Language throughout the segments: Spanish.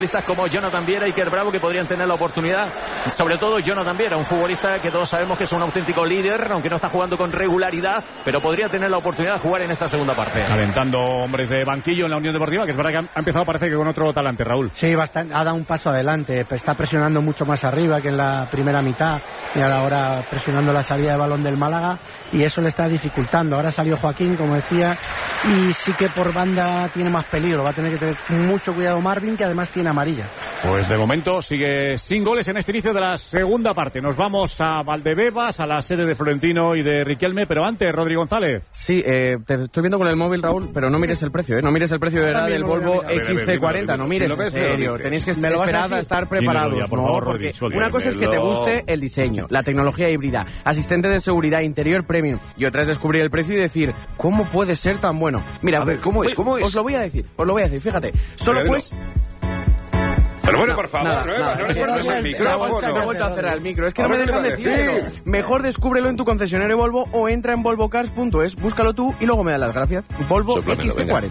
Como Jonathan Viera y Iker Bravo, que podrían tener la oportunidad, sobre todo Jonathan Viera, un futbolista que todos sabemos que es un auténtico líder, aunque no está jugando con regularidad, pero podría tener la oportunidad de jugar en esta segunda parte. Alentando hombres de banquillo en la Unión Deportiva, que es verdad que ha empezado, parece que con otro talante, Raúl. Sí, bastante, ha dado un paso adelante, está presionando mucho más arriba que en la primera mitad, y ahora presionando la salida de balón del Málaga, y eso le está dificultando. Ahora salió Joaquín, como decía, y sí que por banda tiene más peligro, va a tener que tener mucho cuidado Marvin, que además tiene amarilla. Pues de momento sigue sin goles en este inicio de la segunda parte. Nos vamos a Valdebebas, a la sede de Florentino y de Riquelme, pero antes, Rodrigo González. Sí, te estoy viendo con el móvil, Raúl, pero no mires el precio, no mires el precio de del Volvo XC40, no mires, en serio, tenéis que esperar a estar preparados. Ya, por favor, porque una cosa es que te guste el diseño, la tecnología híbrida, asistente de seguridad, interior premium, y otra es descubrir el precio y decir, ¿cómo puede ser tan bueno? Mira, a ver, ¿cómo es? Os lo voy a decir, fíjate, solo pues... Pero bueno, por favor, no le cortes el micrófono. Me he vuelto a cerrar el micro. Es que no me dejan decirlo. Mejor descúbrelo en tu concesionario Volvo o entra en volvocars.es, búscalo tú y luego me das las gracias. Volvo XC40.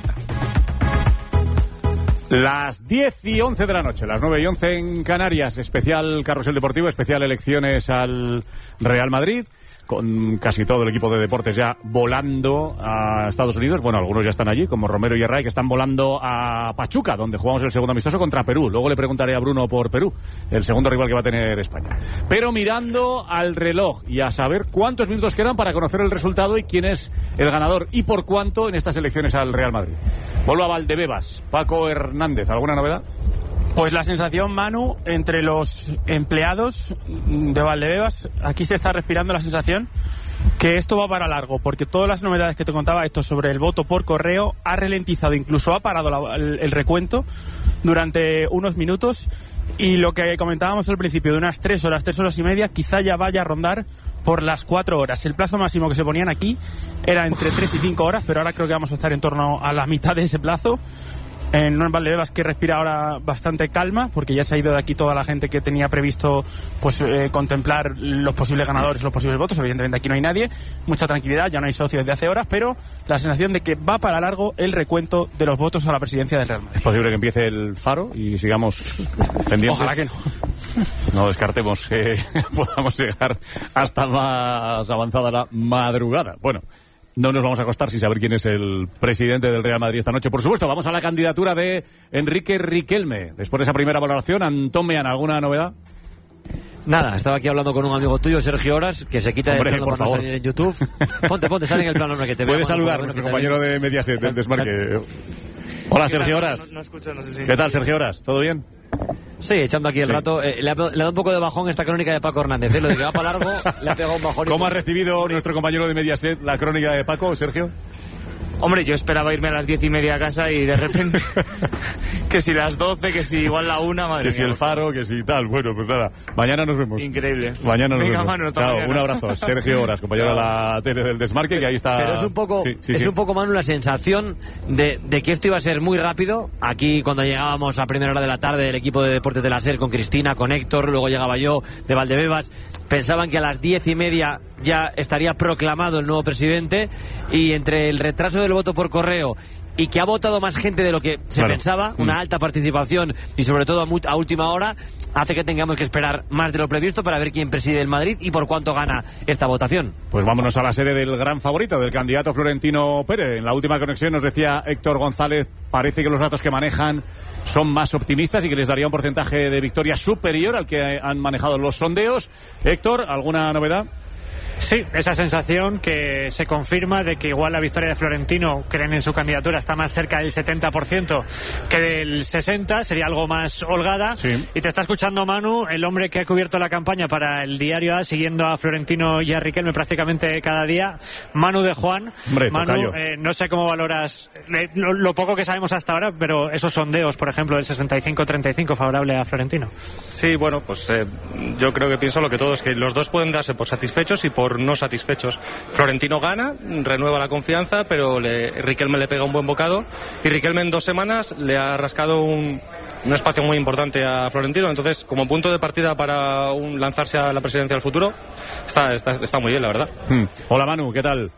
Las 10:11 de la noche, las 9:11 en Canarias. Especial Carrusel Deportivo, especial elecciones al Real Madrid, con casi todo el equipo de deportes ya volando a Estados Unidos. Bueno, algunos ya están allí, como Romero y Herray, que están volando a Pachuca, donde jugamos el segundo amistoso contra Perú. Luego le preguntaré a Bruno por Perú, el segundo rival que va a tener España. Pero mirando al reloj y a saber cuántos minutos quedan para conocer el resultado y quién es el ganador y por cuánto en estas elecciones al Real Madrid. Vuelvo a Valdebebas. Paco Hernández, ¿alguna novedad? Pues la sensación, Manu, entre los empleados de Valdebebas, aquí se está respirando la sensación que esto va para largo, porque todas las novedades que te contaba esto sobre el voto por correo ha ralentizado, incluso ha parado el recuento durante unos minutos, y lo que comentábamos al principio de unas 3 horas y media, quizá ya vaya a rondar por las 4 horas. El plazo máximo que se ponían aquí era entre 3 y 5 horas, pero ahora creo que vamos a estar en torno a la mitad de ese plazo. En Valdebebas, que respira ahora bastante calma, porque ya se ha ido de aquí toda la gente que tenía previsto pues contemplar los posibles ganadores, los posibles votos. Evidentemente aquí no hay nadie, mucha tranquilidad, ya no hay socios desde hace horas, pero la sensación de que va para largo el recuento de los votos a la presidencia del Real Madrid. Es posible que empiece el Faro y sigamos pendientes. Ojalá que no. No descartemos que podamos llegar hasta más avanzada la madrugada. Bueno, no nos vamos a acostar sin saber quién es el presidente del Real Madrid esta noche. Por supuesto, vamos a la candidatura de Enrique Riquelme. Después de esa primera valoración, Antón Mean, ¿alguna novedad? Nada, estaba aquí hablando con un amigo tuyo, Sergio Horas, que se quita el plano por no salir en YouTube. Ponte, sal en el plano, que te veo. Puedes saludar, nuestro compañero de Mediaset, del Desmarque. Hola, Sergio Horas. No escucho, no sé si... ¿Qué tal, Sergio Horas? ¿Todo bien? Sí, echando aquí el rato. Le da un poco de bajón esta crónica de Paco Hernández. Lo de que va para largo, le ha pegado un bajón. ¿Cómo ha recibido nuestro compañero de Mediaset la crónica de Paco, Sergio? Hombre, yo esperaba irme a las 10:30 a casa y de repente que si las 12, que si igual la 1, madre que si el Faro, que si tal. Bueno, pues nada, mañana nos vemos. Increíble. Mañana nos vemos. Manu, chao, mañana. Un abrazo. Sergio Horas, compañero de la tele del Desmarque, que ahí está. Pero es un poco, un poco, Manu, la sensación de que esto iba a ser muy rápido. Aquí, cuando llegábamos a primera hora de la tarde, el equipo de Deportes de la SER con Cristina, con Héctor, luego llegaba yo de Valdebebas, pensaban que a las 10:30 ya estaría proclamado el nuevo presidente, y entre el retraso del voto por correo y que ha votado más gente de lo que se pensaba, una alta participación y sobre todo a última hora, hace que tengamos que esperar más de lo previsto para ver quién preside el Madrid y por cuánto gana esta votación. Pues vámonos a la sede del gran favorito, del candidato Florentino Pérez. En la última conexión nos decía Héctor González, parece que los datos que manejan son más optimistas y que les daría un porcentaje de victoria superior al que han manejado los sondeos. Héctor, ¿alguna novedad? Sí, esa sensación que se confirma de que igual la victoria de Florentino, creen en su candidatura, está más cerca del 70% que del 60%, sería algo más holgada. Sí. Y te está escuchando Manu, el hombre que ha cubierto la campaña para el Diario A, siguiendo a Florentino y a Riquelme prácticamente cada día. Manu de Juan. Hombre, Manu, no sé cómo valoras lo poco que sabemos hasta ahora, pero esos sondeos, por ejemplo, del 65-35 favorable a Florentino. Sí, bueno, pues yo creo que pienso lo que todos, que los dos pueden darse por satisfechos y por no satisfechos. Florentino gana, renueva la confianza, pero Riquelme le pega un buen bocado, y Riquelme en 2 semanas le ha rascado un espacio muy importante a Florentino. Entonces, como punto de partida para lanzarse a la presidencia del futuro, está muy bien, la verdad. Hola, Manu, ¿qué tal?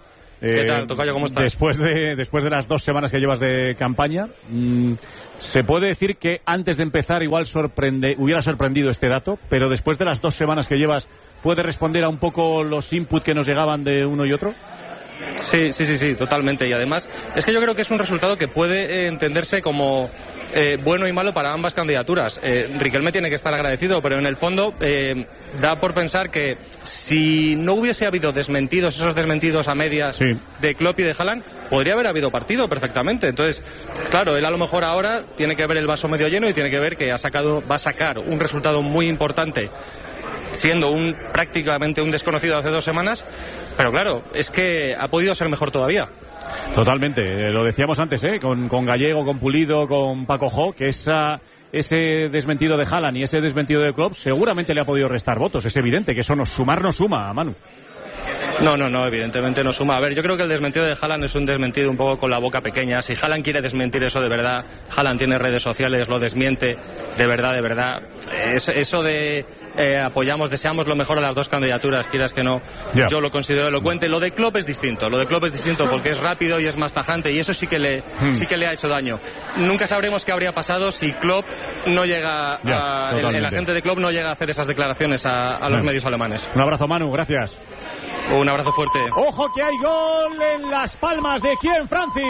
¿Qué tal, tocayo? ¿Cómo estás? Después de las 2 semanas que llevas de campaña, ¿se puede decir que antes de empezar igual hubiera sorprendido este dato, pero después de las 2 semanas que llevas, ¿puede responder a un poco los inputs que nos llegaban de uno y otro? Sí, totalmente. Y además, es que yo creo que es un resultado que puede entenderse como bueno y malo para ambas candidaturas. Riquelme tiene que estar agradecido, pero en el fondo da por pensar que si no hubiese habido esos desmentidos a medias de Klopp y de Haaland, podría haber habido partido perfectamente. Entonces, claro, él a lo mejor ahora tiene que ver el vaso medio lleno y tiene que ver que va a sacar un resultado muy importante, siendo prácticamente un desconocido hace 2 semanas, pero claro, es que ha podido ser mejor todavía. Totalmente, lo decíamos antes, con Gallego, con Pulido, con Paco Jo, que ese desmentido de Haaland y ese desmentido de Klopp seguramente le ha podido restar votos. Es evidente que eso no suma, Manu. No, evidentemente no suma. A ver, yo creo que el desmentido de Haaland es un desmentido un poco con la boca pequeña. Si Haaland quiere desmentir eso de verdad, Haaland tiene redes sociales, lo desmiente de verdad. Eso de deseamos lo mejor a las 2 candidaturas, quieras que no, yo lo considero elocuente. Lo de Klopp es distinto porque es rápido y es más tajante, y eso sí que le ha hecho daño. Nunca sabremos qué habría pasado si Klopp no llega el agente de Klopp no llega a hacer esas declaraciones a los medios alemanes. Un abrazo, Manu, gracias. Un abrazo fuerte. ¡Ojo que hay gol en Las Palmas! ¿De quién, Francis?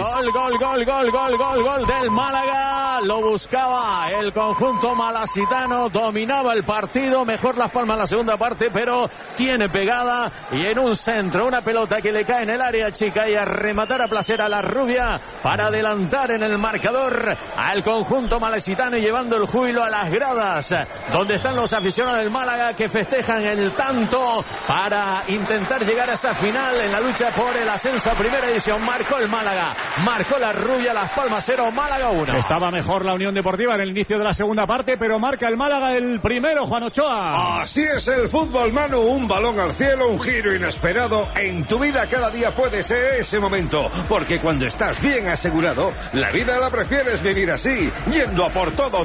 Gol del Málaga. Lo buscaba el conjunto malacitano. Dominaba el partido. Mejor Las Palmas en la segunda parte, pero tiene pegada. Y en un centro, una pelota que le cae en el área chica y a rematar a placer a la rubia para adelantar en el marcador al conjunto malacitano y llevando el júbilo a las gradas, donde están los aficionados del Málaga que festejan el tanto para intentar llegar a esa final en la lucha por el ascenso a primera división. Marcó el Málaga, marcó la rubia. Las Palmas 0, Málaga 1. Estaba mejor la Unión Deportiva en el inicio de la segunda parte, pero marca el Málaga el primero, Juan Ochoa. Así es el fútbol, Manu, un balón al cielo, un giro inesperado. En tu vida cada día puede ser ese momento, porque cuando estás bien asegurado, la vida la prefieres vivir así, yendo a por todo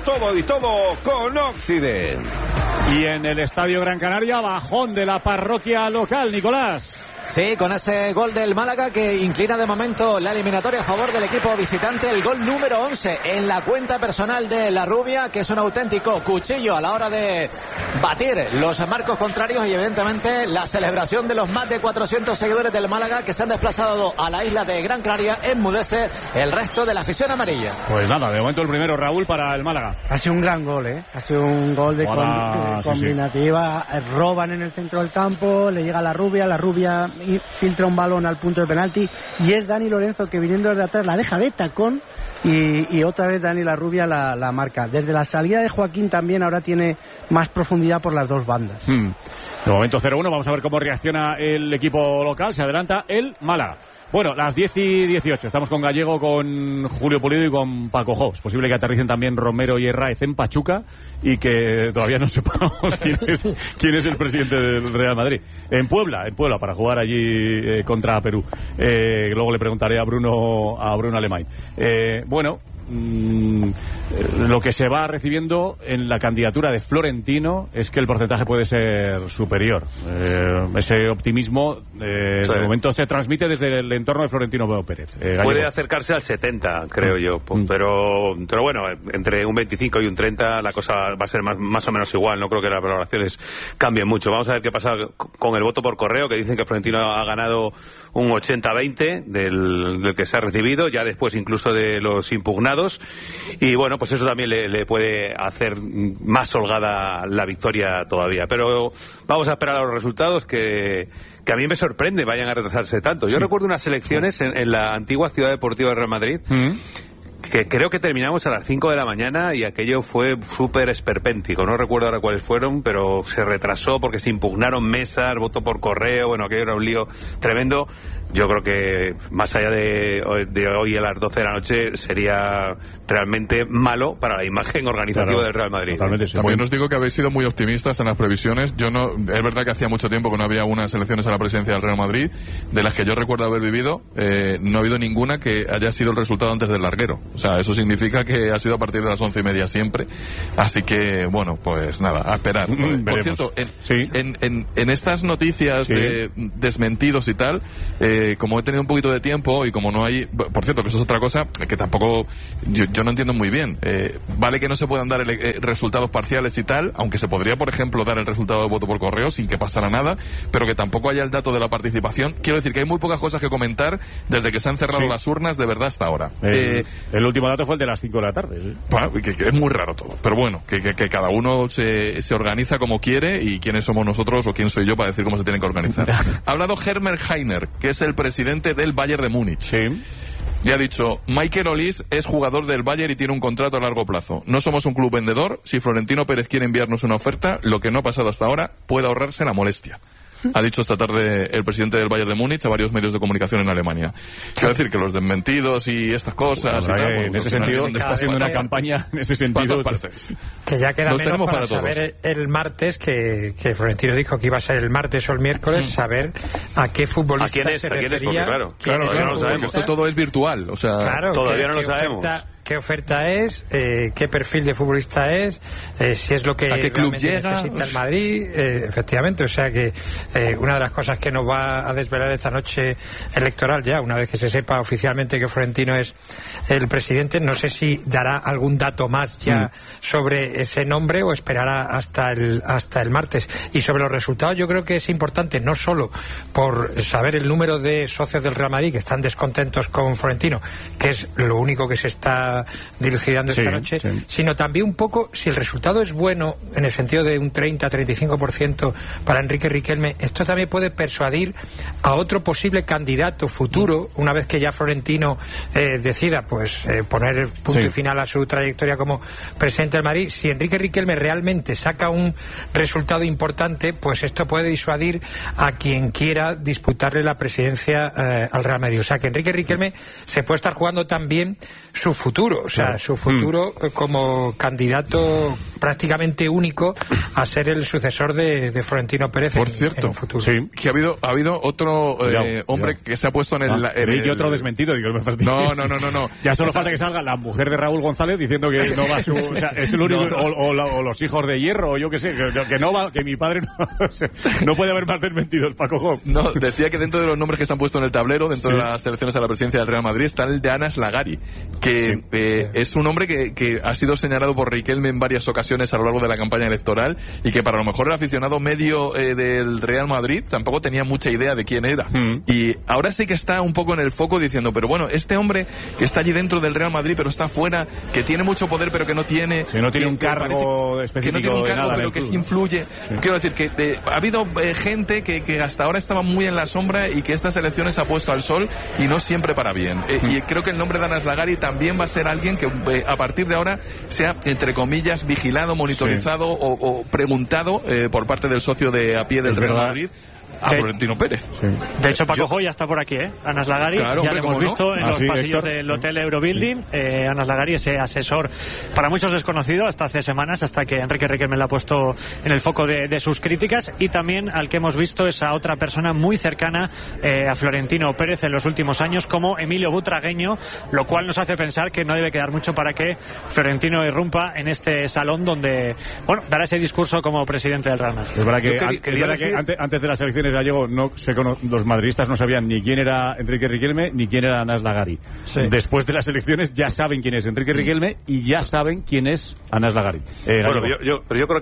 con Occident. Y en el Estadio Gran Canaria, bajón de la parroquia local, Nicolás. Sí, con ese gol del Málaga que inclina de momento la eliminatoria a favor del equipo visitante, el gol número 11 en la cuenta personal de la rubia, que es un auténtico cuchillo a la hora de batir los marcos contrarios, y evidentemente la celebración de los más de 400 seguidores del Málaga que se han desplazado a la isla de Gran Canaria enmudece el resto de la afición amarilla. Pues nada, de momento el primero, Raúl, para el Málaga. Ha sido un gran gol, Ha sido un gol de combinativa. Sí. Roban en el centro del campo, le llega la rubia y filtra un balón al punto de penalti, y es Dani Lorenzo que, viniendo desde atrás, la deja de tacón, y otra vez Dani la rubia la marca. Desde la salida de Joaquín también ahora tiene más profundidad por las 2 bandas. De momento 0-1, vamos a ver cómo reacciona el equipo local. Se adelanta el Málaga. Bueno, las 10:18. Estamos con Gallego, con Julio Pulido y con Paco Jo. Es posible que aterricen también Romero y Herráez en Pachuca y que todavía no sepamos quién es el presidente del Real Madrid. En Puebla, para jugar allí contra Perú. Luego le preguntaré a Bruno Alemán. Lo que se va recibiendo en la candidatura de Florentino es que el porcentaje puede ser superior. Ese optimismo de momento se transmite desde el entorno de Florentino Pérez. Puede acercarse al 70, creo yo, pero bueno, entre un 25 y un 30 la cosa va a ser más o menos igual. No creo que las valoraciones cambien mucho. Vamos a ver qué pasa con el voto por correo, que dicen que Florentino ha ganado un 80-20 del que se ha recibido, ya después incluso de los impugnados. Y bueno, pues eso también le puede hacer más holgada la victoria todavía. Pero vamos a esperar a los resultados, que a mí me sorprende vayan a retrasarse tanto. Yo recuerdo unas elecciones en la antigua Ciudad Deportiva de Real Madrid, que creo que terminamos a las 5 de la mañana y aquello fue súper esperpéntico. No recuerdo ahora cuáles fueron, pero se retrasó porque se impugnaron mesas, voto por correo, bueno, aquello era un lío tremendo. Yo creo que más allá de hoy a las 12 de la noche sería realmente malo para la imagen organizativa del Real Madrid. También os digo que habéis sido muy optimistas en las previsiones. Es verdad que hacía mucho tiempo que no había unas elecciones a la presidencia del Real Madrid, de las que yo recuerdo haber vivido, no ha habido ninguna que haya sido el resultado antes del larguero. O sea, eso significa que ha sido a partir de las 11:30 siempre. Así que, bueno, pues nada, a esperar. Por cierto, en estas noticias de desmentidos y tal, como he tenido un poquito de tiempo y como no hay... Por cierto, que eso es otra cosa que tampoco... Yo no entiendo muy bien. Vale que no se puedan dar resultados parciales y tal, aunque se podría, por ejemplo, dar el resultado de voto por correo sin que pasara nada, pero que tampoco haya el dato de la participación. Quiero decir que hay muy pocas cosas que comentar desde que se han cerrado las urnas de verdad hasta ahora. El último dato fue el de las 5 de la tarde. ¿Sí? Bueno, que es muy raro todo. Pero bueno, que cada uno se organiza como quiere y quiénes somos nosotros o quién soy yo para decir cómo se tienen que organizar. Ha hablado Hermer Heiner, que es el presidente del Bayern de Múnich. Sí. Y ha dicho, Michael Olise es jugador del Bayern y tiene un contrato a largo plazo. No somos un club vendedor. Si Florentino Pérez quiere enviarnos una oferta, lo que no ha pasado hasta ahora, puede ahorrarse la molestia. Ha dicho esta tarde el presidente del Bayern de Múnich a varios medios de comunicación en Alemania. Quiero decir que los desmentidos y estas cosas... en ese sentido, está haciendo una campaña en ese sentido. Que ya queda menos para saber el martes, que Florentino dijo que iba a ser el martes o el miércoles, saber a qué futbolista se refería. Claro, no lo sabemos. Esto todo es virtual. O sea, claro, todavía no lo sabemos. ¿Qué oferta es? ¿Qué perfil de futbolista es? Si es lo que ¿a qué club llega? Necesita el Madrid. Efectivamente, o sea que una de las cosas que nos va a desvelar esta noche electoral ya, una vez que se sepa oficialmente que Florentino es el presidente, no sé si dará algún dato más ya sobre ese nombre o esperará hasta el martes. Y sobre los resultados yo creo que es importante, no solo por saber el número de socios del Real Madrid que están descontentos con Florentino, que es lo único que se está dilucidando esta noche, sino también un poco si el resultado es bueno en el sentido de un 30-35% para Enrique Riquelme, esto también puede persuadir a otro posible candidato futuro, una vez que ya Florentino decida pues poner punto y final a su trayectoria como presidente del Madrid. Si Enrique Riquelme realmente saca un resultado importante, pues esto puede disuadir a quien quiera disputarle la presidencia al Real Madrid. O sea que Enrique Riquelme se puede estar jugando también su futuro, o sea, su futuro como candidato prácticamente único a ser el sucesor de Florentino Pérez. Por cierto, en un futuro. Que ha habido otro hombre que se ha puesto en el... otro desmentido, digo, me fastidio. No. Ya solo falta que salga la mujer de Raúl González diciendo que no va o sea, es el único, o los hijos de Hierro, o yo que sé, que no va, que mi padre no puede haber más desmentidos, Paco Job. No, decía que dentro de los nombres que se han puesto en el tablero, dentro de las elecciones a la presidencia del Real Madrid, está el de Anas Lagari, que es un hombre que ha sido señalado por Riquelme en varias ocasiones a lo largo de la campaña electoral y que para lo mejor el aficionado medio del Real Madrid tampoco tenía mucha idea de quién era. Y ahora sí que está un poco en el foco diciendo, pero bueno, este hombre que está allí dentro del Real Madrid pero está fuera, que tiene mucho poder pero que no tiene... Que no tiene un cargo específico. Que no tiene un cargo pero que sí influye. Quiero decir que ha habido gente que hasta ahora estaba muy en la sombra y que estas elecciones ha puesto al sol y no siempre para bien. Y creo que el nombre de Anas Lagari también va a ser alguien que a partir de ahora sea, entre comillas, vigilado, monitorizado o preguntado por parte del socio de a pie del Real Madrid a Florentino Pérez. De hecho, Paco Joy ya está por aquí, Anas Lagari, claro, ya lo hemos visto en los pasillos del Hotel Eurobuilding. Anas Lagari, ese asesor para muchos desconocido hasta hace semanas, hasta que Enrique Riquelme lo ha puesto en el foco de sus críticas, y también al que hemos visto es a otra persona muy cercana a Florentino Pérez en los últimos años, como Emilio Butragueño, lo cual nos hace pensar que no debe quedar mucho para que Florentino irrumpa en este salón donde, bueno, dará ese discurso como presidente del Real Madrid. Es verdad que, antes de las elecciones gallego los madridistas no sabían ni quién era Enrique Riquelme ni quién era Anas Lagari. Después de las elecciones ya saben quién es Enrique Riquelme y ya saben quién es Anas Lagari. Bueno, pero yo creo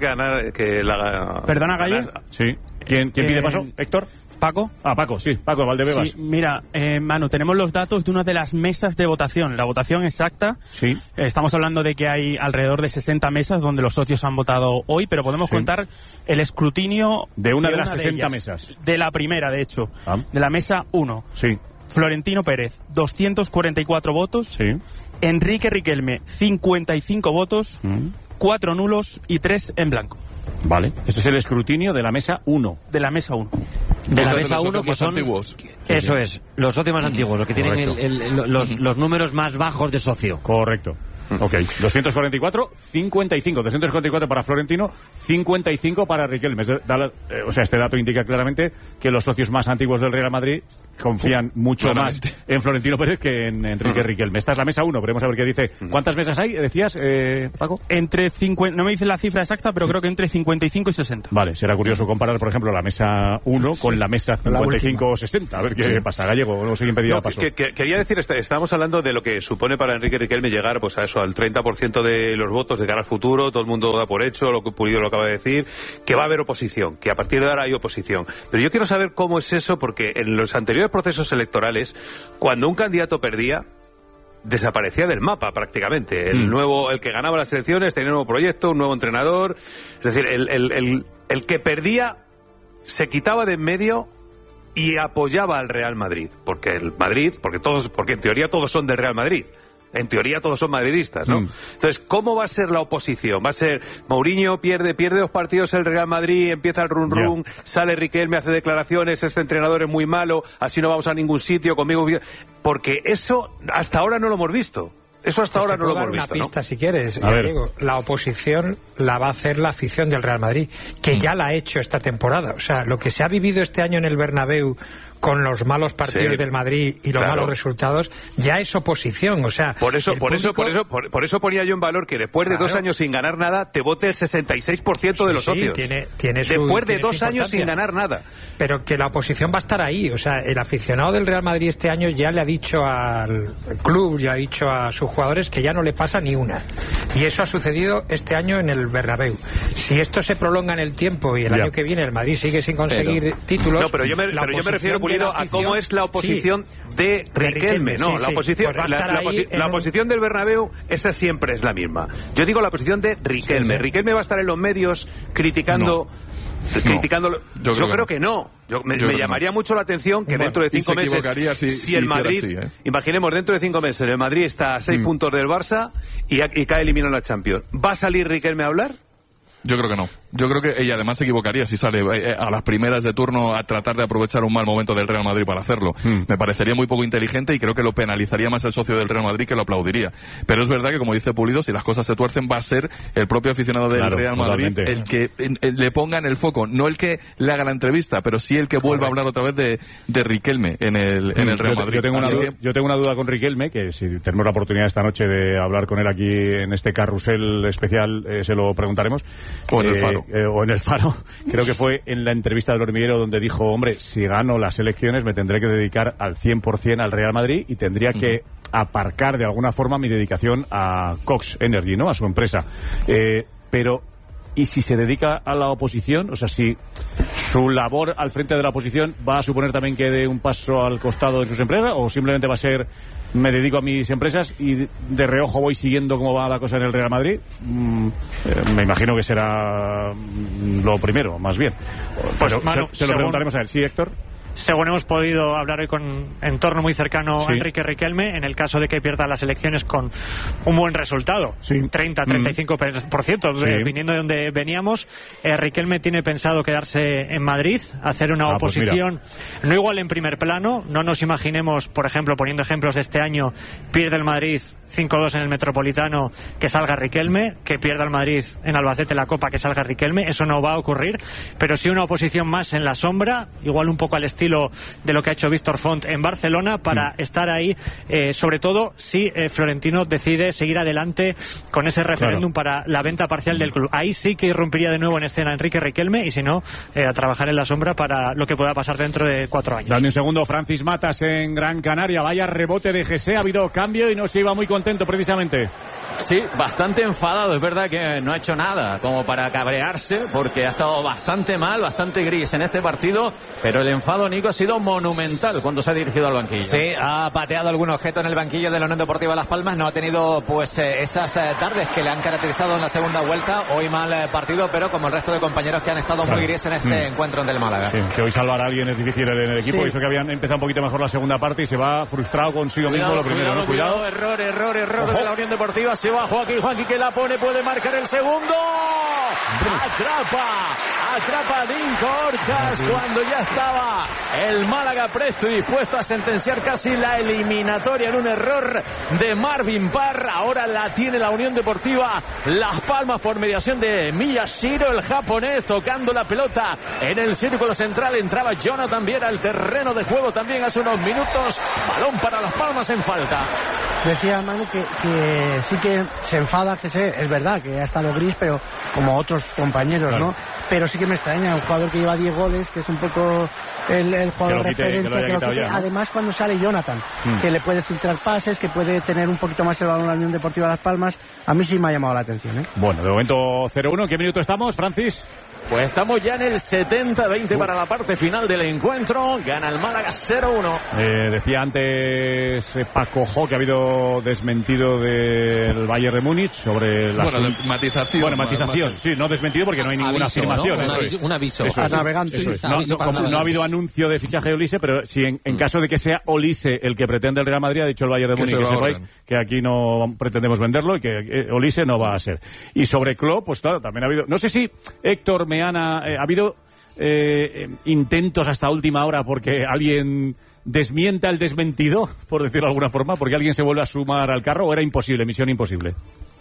que ¿Perdona, Galle? Sí. ¿Quién pide paso? ¿Héctor? ¿Paco? Paco, sí. Paco, Valdebebas. Sí, mira, Manu, tenemos los datos de una de las mesas de votación. La votación exacta. Sí. Estamos hablando de que hay alrededor de 60 mesas donde los socios han votado hoy, pero podemos contar el escrutinio de una de las 60 mesas. De la primera, de hecho. De la mesa 1. Sí. Florentino Pérez, 244 votos. Sí. Enrique Riquelme, 55 votos. 4 nulos y 3 en blanco. Vale. Este es el escrutinio de la mesa 1. De la mesa 1. De la mesa 1, que son antiguos. Eso es, los socios más antiguos, los que tienen los números más bajos de socio. Correcto. Ok, 244, 55. 244 para Florentino, 55 para Riquelme. O sea, este dato indica claramente que los socios más antiguos del Real Madrid confían mucho más en Florentino Pérez que en Enrique Riquelme. Esta es la mesa 1, veremos a ver qué dice. ¿Cuántas mesas hay, decías, Paco? Entre 50, no me dice la cifra exacta, pero creo que entre 55 y 60. Vale, será curioso comparar, por ejemplo, la mesa 1 con la mesa 55 o 60, a ver qué pasa. Gallego, no sé quién pedía paso. Quería decir, estábamos hablando de lo que supone para Enrique Riquelme llegar pues a eso, al 30% de los votos de cara al futuro. Todo el mundo da por hecho, lo que Pulido lo acaba de decir, que va a haber oposición, que a partir de ahora hay oposición. Pero yo quiero saber cómo es eso, porque en los anteriores procesos electorales, cuando un candidato perdía, desaparecía del mapa prácticamente. El que ganaba las elecciones tenía un nuevo proyecto, un nuevo entrenador. Es decir, el que perdía se quitaba de en medio y apoyaba al Real Madrid, porque en teoría todos son del Real Madrid. En teoría todos son madridistas, ¿no? Entonces, ¿cómo va a ser la oposición? ¿Va a ser Mourinho pierde 2 partidos el Real Madrid, empieza el run, sale Riquelme, hace declaraciones, este entrenador es muy malo, así no vamos a ningún sitio, conmigo? Porque eso hasta ahora no lo hemos visto. Eso hasta ahora no lo hemos visto, una pista, ¿no? Si quieres, Diego. La oposición la va a hacer la afición del Real Madrid, que ya la ha hecho esta temporada. O sea, lo que se ha vivido este año en el Bernabéu con los malos partidos del Madrid y los malos resultados, ya es oposición. O sea, por eso ponía yo en valor que después de 2 años sin ganar nada, te vote el 66% de los socios. Después de 2 años sin ganar nada. Pero que la oposición va a estar ahí. O sea, el aficionado del Real Madrid este año ya le ha dicho al club, ya ha dicho a sus jugadores que ya no le pasa ni una. Y eso ha sucedido este año en el Bernabéu. Si esto se prolonga en el tiempo y el año que viene el Madrid sigue sin conseguir títulos... No, pero yo me refiero, Pulido, a cómo es la oposición de Riquelme. No, la oposición, la oposición del Bernabéu, esa siempre es la misma. Yo digo la oposición de Riquelme. Riquelme va a estar en los medios criticando... Yo creo que no. Me llamaría mucho la atención que dentro de 5 meses, si el Madrid, imaginemos dentro de 5 meses, el Madrid está a 6 puntos del Barça y cae eliminado en la Champions. ¿Va a salir Riquelme a hablar? Yo creo que no. Yo creo que ella además se equivocaría si sale a las primeras de turno a tratar de aprovechar un mal momento del Real Madrid para hacerlo. Me parecería muy poco inteligente y creo que lo penalizaría más el socio del Real Madrid, que lo aplaudiría. Pero es verdad que, como dice Pulido, si las cosas se tuercen, va a ser el propio aficionado del Real Madrid el que le ponga en el foco, no el que le haga la entrevista, pero sí el que vuelva a hablar otra vez de Riquelme en el Real Madrid. Yo tengo una duda con Riquelme, que si tenemos la oportunidad esta noche de hablar con él aquí en este carrusel especial, se lo preguntaremos. O en el Faro. O en el Faro. Creo que fue en la entrevista del Hormiguero donde dijo, hombre, si gano las elecciones me tendré que dedicar al 100% al Real Madrid y tendría que aparcar de alguna forma mi dedicación a Cox Energy, ¿no? A su empresa. Pero, ¿y si se dedica a la oposición? O sea, si su labor al frente de la oposición va a suponer también que dé un paso al costado de sus empresas, o simplemente va a ser, me dedico a mis empresas y de reojo voy siguiendo cómo va la cosa en el Real Madrid? Me imagino que será lo primero, más bien. Pues, pero Manu, se lo preguntaremos a él. ¿Sí, Héctor? Según hemos podido hablar hoy con entorno muy cercano a Enrique Riquelme, en el caso de que pierda las elecciones con un buen resultado, 30-35%, viniendo de donde veníamos, Riquelme tiene pensado quedarse en Madrid, hacer una oposición, no igual en primer plano. No nos imaginemos, por ejemplo, poniendo ejemplos de este año, pierde el Madrid 5-2 en el Metropolitano, que salga Riquelme, que pierda el Madrid en Albacete la Copa, que salga Riquelme. Eso no va a ocurrir, pero sí una oposición más en la sombra, igual un poco al estilo de lo que ha hecho Víctor Font en Barcelona, para estar ahí, sobre todo si Florentino decide seguir adelante con ese referéndum para la venta parcial del club. Ahí sí que irrumpiría de nuevo en escena Enrique Riquelme, y si no, a trabajar en la sombra para lo que pueda pasar dentro de 4 años. Dame un segundo. Francis Matas en Gran Canaria. Vaya rebote de José, ha habido cambio y no se iba muy contento precisamente. Sí, bastante enfadado. Es verdad que no ha hecho nada como para cabrearse, porque ha estado bastante mal, bastante gris en este partido, pero el enfado, Nico, ha sido monumental cuando se ha dirigido al banquillo. Sí, ha pateado algún objeto en el banquillo de la Unión Deportiva Las Palmas. No ha tenido pues esas tardes que le han caracterizado en la segunda vuelta. Hoy mal partido, pero como el resto de compañeros que han estado muy gris en este encuentro del Málaga. Sí, que hoy salvar a alguien es difícil en el equipo. Eso que habían empezado un poquito mejor la segunda parte y se va frustrado consigo mismo lo primero. Cuidado. Error de la Unión Deportiva. Se va Joaquín que la pone, puede marcar el segundo. Atrapa a Dinko Orcas cuando ya estaba el Málaga presto y dispuesto a sentenciar casi la eliminatoria en un error de Marvin Parr. Ahora la tiene la Unión Deportiva Las Palmas por mediación de Miyashiro, el japonés, tocando la pelota en el círculo central. Entraba Jonathan Viera al terreno de juego también hace unos minutos. Balón para Las Palmas en falta. Decía Manu que sí que se enfada, que es verdad que ha estado gris, pero como otros compañeros, claro, ¿no? Pero sí que me extraña, un jugador que lleva 10 goles, que es un poco el jugador de referencia. Además, cuando sale Jonathan, que le puede filtrar pases, que puede tener un poquito más el balón a la Unión Deportiva Las Palmas, a mí sí me ha llamado la atención, ¿eh? Bueno, de momento 0-1. ¿Qué minuto estamos, Francis? Pues estamos ya en el 70-20 para la parte final del encuentro. Gana el Málaga 0-1. Decía antes Paco Jo que ha habido desmentido del Bayern de Múnich sobre la matización. Bueno, matización, sí, no desmentido porque no hay ninguna afirmación. ¿No? Un aviso. Eso es. Navegante. Eso es. No ha habido anuncio de fichaje de Olise, pero si en caso de que sea Olise el que pretende el Real Madrid, ha dicho el Bayern de Múnich que sepáis que aquí no pretendemos venderlo y que Olise no va a ser. Y sobre Klopp, pues claro, también ha habido... No sé si Héctor Meana, ha habido intentos hasta última hora porque alguien desmienta el desmentido, por decirlo de alguna forma, porque alguien se vuelve a sumar al carro, o era imposible, misión imposible.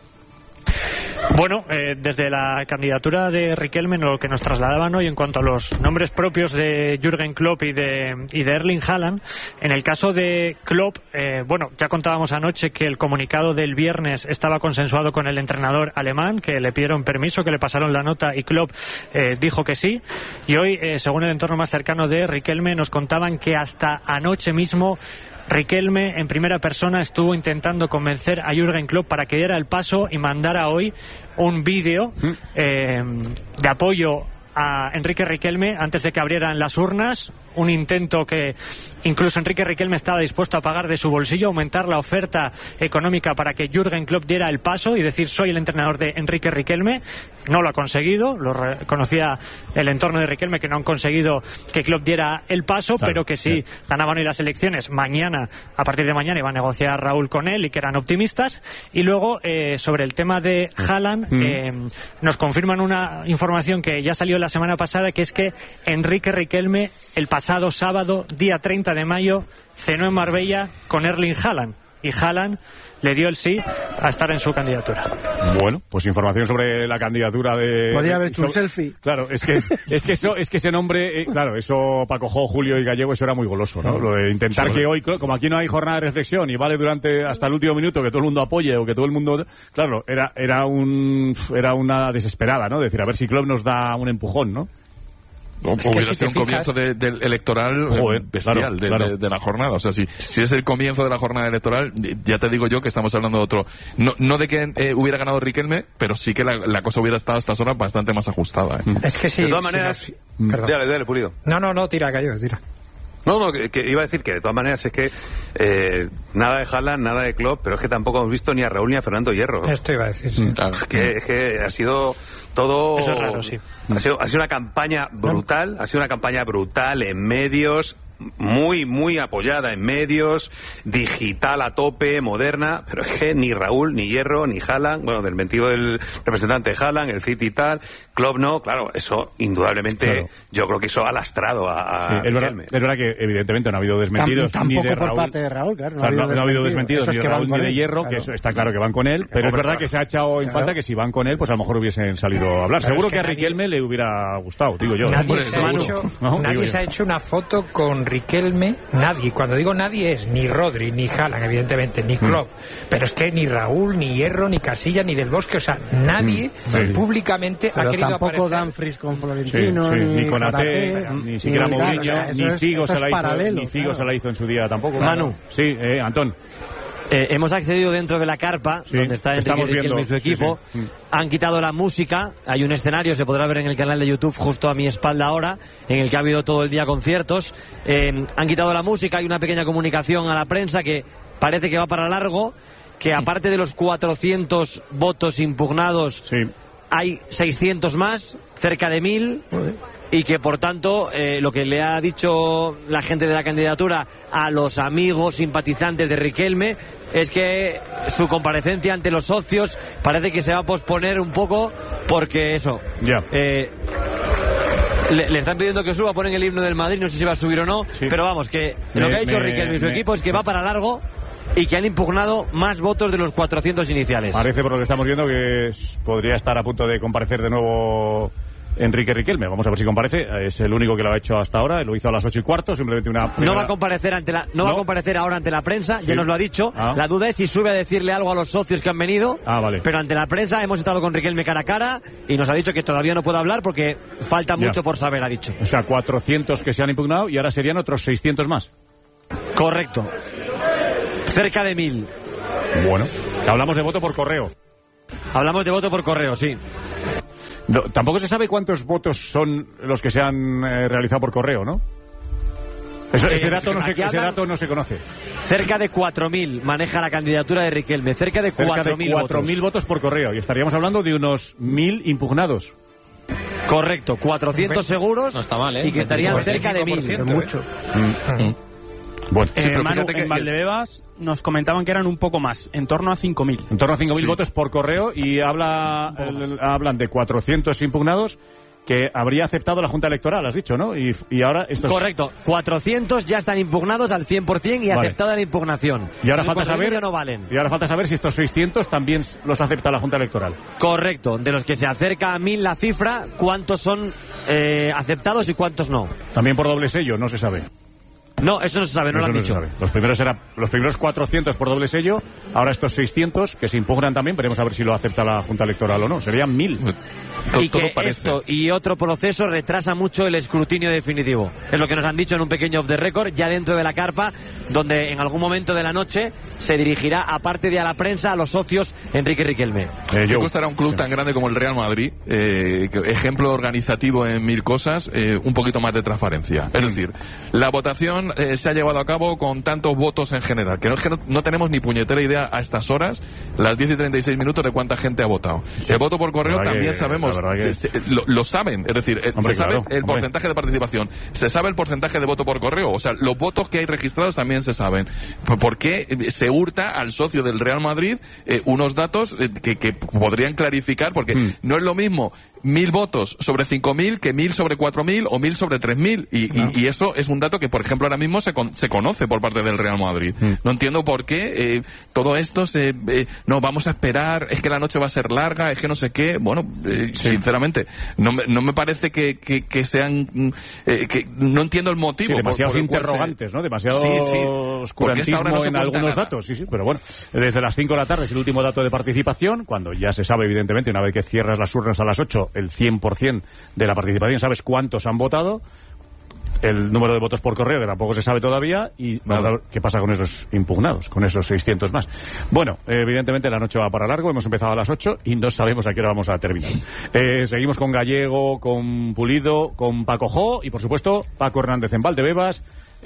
Bueno, desde la candidatura de Riquelme, lo que nos trasladaban hoy en cuanto a los nombres propios de Jürgen Klopp y de Erling Haaland, en el caso de Klopp, bueno, ya contábamos anoche que el comunicado del viernes estaba consensuado con el entrenador alemán, que le pidieron permiso, que le pasaron la nota y Klopp dijo que sí, y hoy, según el entorno más cercano de Riquelme, nos contaban que hasta anoche mismo Riquelme en primera persona estuvo intentando convencer a Jürgen Klopp para que diera el paso y mandara hoy un vídeo de apoyo a Enrique Riquelme antes de que abrieran las urnas. Un intento que incluso Enrique Riquelme estaba dispuesto a pagar de su bolsillo, aumentar la oferta económica para que Jürgen Klopp diera el paso y decir soy el entrenador de Enrique Riquelme. No lo ha conseguido, lo reconocía el entorno de Riquelme, que no han conseguido que Klopp diera el paso, claro, pero que sí ganaban hoy las elecciones. Mañana, a partir de mañana, iba a negociar Raúl con él y que eran optimistas. Y luego, sobre el tema de Haaland, nos confirman una información que ya salió la semana pasada, que es que Enrique Riquelme el pasado sábado, día 30 de mayo, cenó en Marbella con Erling Haaland. Y Haaland le dio el sí a estar en su candidatura. Bueno, pues información sobre la candidatura de... Podría haber hecho un selfie. Claro, es que ese nombre, claro, eso Paco Jo, Julio y Gallego, eso era muy goloso, ¿no? Lo de intentar que hoy, como aquí no hay jornada de reflexión y vale durante hasta el último minuto que todo el mundo apoye o que todo el mundo... Claro, era una desesperada, ¿no? Decir, a ver si Klopp nos da un empujón, ¿no? No, es hubiera sido un comienzo del electoral bestial, claro. De la jornada. O sea, si es el comienzo de la jornada electoral, ya te digo yo que estamos hablando de otro. No de que hubiera ganado Riquelme, pero sí que la cosa hubiera estado a estas horas bastante más ajustada. Es que sí. De todas maneras... Dale, Pulido. No, tira, Gallo, tira. No, que iba a decir que de todas maneras es que nada de Haaland, nada de Klopp, pero es que tampoco hemos visto ni a Raúl ni a Fernando Hierro. Esto iba a decir, sí. Claro. Es que ha sido todo... Eso es raro, sí. Ha sido una campaña brutal, en medios, muy apoyada en medios, digital a tope, moderna, pero es que ni Raúl, ni Hierro, ni Haaland, bueno, del mentido del representante de Haaland, el City y tal, Klopp no, claro, eso indudablemente, claro. Yo creo que eso ha lastrado a es verdad que evidentemente no ha habido desmentidos tampoco ni de por Raúl. Parte de Raúl, claro, no ha habido desmentidos ni de Raúl ni de Hierro, claro. Que eso está claro que van con él, pero es verdad que se ha echado en falta que si van con él, pues a lo mejor hubiesen salido a hablar. Seguro que a Riquelme le hubiera gustado, digo yo. Nadie se ha hecho una foto con Riquelme. Nadie, cuando digo nadie es ni Rodri, ni Haaland, evidentemente, ni Klopp, pero es que ni Raúl, ni Hierro, ni Casilla, ni Del Bosque, o sea, nadie públicamente pero ha querido tampoco aparecer. Danfries con Florentino, ni con Ate, ni siquiera Mourinho, ni Figo se la hizo en su día tampoco. Manu. Sí, Antón. Hemos accedido dentro de la carpa, donde está Enrique Riquelme y su equipo. Sí. Han quitado la música. Hay un escenario, se podrá ver en el canal de YouTube justo a mi espalda ahora, en el que ha habido todo el día conciertos. Han quitado la música, hay una pequeña comunicación a la prensa que parece que va para largo, que aparte de los 400 votos impugnados, hay 600 más, cerca de 1000. y que por tanto lo que le ha dicho la gente de la candidatura a los amigos simpatizantes de Riquelme es que su comparecencia ante los socios parece que se va a posponer un poco porque eso le están pidiendo que suba, ponen el himno del Madrid, no sé si va a subir o no, pero vamos, que lo que ha dicho Riquelme y su equipo es que va para largo y que han impugnado más votos de los 400 iniciales. Parece, por lo que estamos viendo, que podría estar a punto de comparecer de nuevo Enrique Riquelme. Vamos a ver si comparece. Es el único que lo ha hecho hasta ahora. Lo hizo a las 8:15, simplemente una primera... No va a comparecer va a comparecer ahora ante la prensa, ya nos lo ha dicho. La duda es si sube a decirle algo a los socios que han venido. Vale. Pero ante la prensa hemos estado con Riquelme cara a cara y nos ha dicho que todavía no puede hablar porque falta mucho por saber, ha dicho. O sea, 400 que se han impugnado y ahora serían otros 600 más. Correcto. Cerca de 1000. Bueno, hablamos de voto por correo. Hablamos de voto por correo, sí. No, tampoco se sabe cuántos votos son los que se han realizado por correo, ¿no? Ese dato no se conoce. Cerca de 4.000 maneja la candidatura de Riquelme. Cerca de 4.000 votos por correo. Y estaríamos hablando de unos 1.000 impugnados. Correcto, 400 seguros. No está mal, ¿eh? Y que estarían cerca de 1.000. Mucho. Bueno, Manu, en Valdebebas nos comentaban que eran un poco más, en torno a 5.000. En torno a 5.000 votos por correo y hablan de 400 impugnados que habría aceptado la Junta Electoral, has dicho, ¿no? Y ahora estos... Correcto, 400 ya están impugnados al 100% y aceptada la impugnación. Y ahora falta saber, no valen. Y ahora falta saber si estos 600 también los acepta la Junta Electoral. Correcto, de los que se acerca a 1.000 la cifra, ¿cuántos son aceptados y cuántos no? También por doble sello, no se sabe. No, eso no se sabe, no lo han dicho. Los primeros 400 por doble sello, ahora estos 600 que se impugnan también, veremos a ver si lo acepta la Junta Electoral o no. Serían 1.000. Y que esto y otro proceso retrasa mucho el escrutinio definitivo. Es lo que nos han dicho en un pequeño off the record, ya dentro de la carpa, donde en algún momento de la noche se dirigirá, aparte de a la prensa, a los socios Enrique Riquelme. ¿Qué costará un club tan grande como el Real Madrid? Ejemplo organizativo en 1000 cosas, un poquito más de transparencia. Es decir, la votación se ha llevado a cabo con tantos votos en general, que no tenemos ni puñetera idea a estas horas, las 10:36 de cuánta gente ha votado. El voto por correo también sabemos, lo saben, es decir, se sabe el porcentaje de participación, se sabe el porcentaje de voto por correo, o sea, los votos que hay registrados también se saben. ¿Por qué se hurta al socio del Real Madrid unos datos que podrían clarificar? Porque no es lo mismo 1.000 votos sobre 5.000 que 1.000 sobre 4.000 o 1.000 sobre 3.000 y eso es un dato que, por ejemplo, ahora mismo se conoce por parte del Real Madrid. No entiendo por qué todo esto no, vamos a esperar, es que la noche va a ser larga, es que no sé qué. Bueno, sinceramente, no me parece que sean que no entiendo el motivo. Demasiados interrogantes, ¿no? Demasiado oscurantismo en algunos datos. Sí, pero bueno, desde las 5 de la tarde es el último dato de participación, cuando ya se sabe, evidentemente, una vez que cierras las urnas a las 8, el 100% de la participación, sabes cuántos han votado, el número de votos por correo, que tampoco se sabe todavía, y vamos a ver qué pasa con esos impugnados, con esos 600 más. Bueno, evidentemente la noche va para largo, hemos empezado a las 8 y no sabemos a qué hora vamos a terminar. Seguimos con Gallego, con Pulido, con Paco Jo y, por supuesto, Paco Hernández en Valdebebas,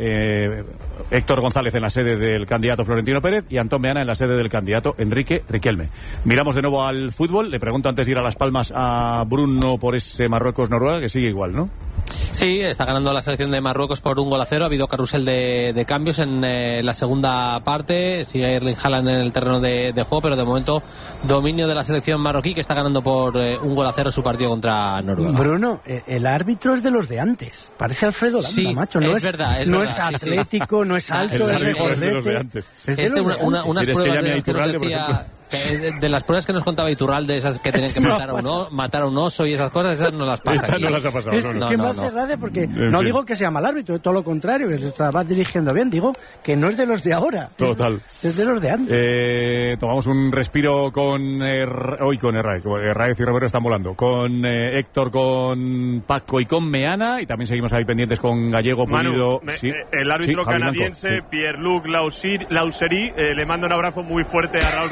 Héctor González en la sede del candidato Florentino Pérez y Antón Meana en la sede del candidato Enrique Riquelme. Miramos de nuevo al fútbol. Le pregunto antes de ir a Las Palmas a Bruno por ese Marruecos-Noruega, que sigue igual, ¿no? Sí, está ganando la selección de Marruecos por 1-0. Ha habido carrusel de cambios en la segunda parte. Sigue Erling Haaland en el terreno de juego, pero de momento dominio de la selección marroquí, que está ganando por 1-0 su partido contra Noruega. Bruno, el árbitro es de los de antes. Parece Alfredo Landa, sí, macho. No es verdad. No es atlético, no es alto, es de gordete. Unas pruebas que nos decía... De las pruebas que nos contaba Iturralde, esas que tienen que matar a un oso y esas cosas, esas no las pasa. Estas no las ha pasado. Que me hace gracia porque no digo que sea mal árbitro, todo lo contrario, que se estaba dirigiendo bien, digo que no es de los de ahora. Total. Es de los de antes. Tomamos un respiro con Herráez y Romero están volando. Con Héctor, con Paco y con Meana, y también seguimos ahí pendientes con Gallego, Pulido. El árbitro canadiense, Pierre-Luc Lauserie, le manda un abrazo muy fuerte a Raúl Ruiz.